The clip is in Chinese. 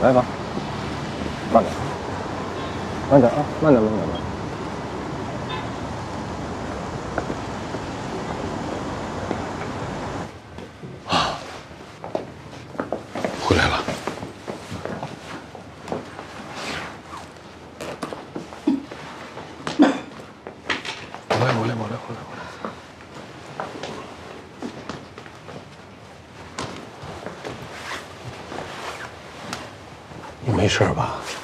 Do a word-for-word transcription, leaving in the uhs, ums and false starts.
来吧，慢点，慢点啊，慢点，慢点，慢点。 啊，回来了。回来，回来，回来，回来，回来。 你没事吧？